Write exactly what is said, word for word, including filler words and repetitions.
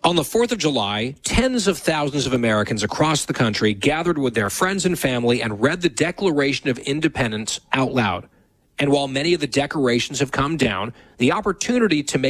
On the fourth of July, tens of thousands of Americans across the country gathered with their friends and family and read the Declaration of Independence out loud. And while many of the decorations have come down, the opportunity to make